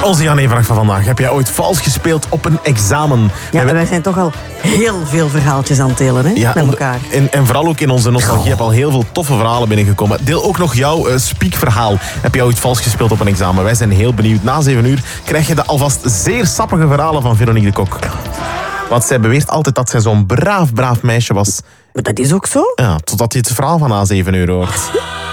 Onze Jan-Everacht van vandaag. Heb jij ooit vals gespeeld op een examen? Ja, wij zijn toch al heel veel verhaaltjes aan het delen, hè? Ja, met elkaar. En vooral ook in onze nostalgie heb al heel veel toffe verhalen binnengekomen. Deel ook nog jouw speakverhaal. Heb jij ooit vals gespeeld op een examen? Wij zijn heel benieuwd. Na 7 uur krijg je de alvast zeer sappige verhalen van Veronique de Kok. Want zij beweert altijd dat zij zo'n braaf meisje was. Maar dat is ook zo. Ja, totdat je het verhaal van na 7 uur hoort.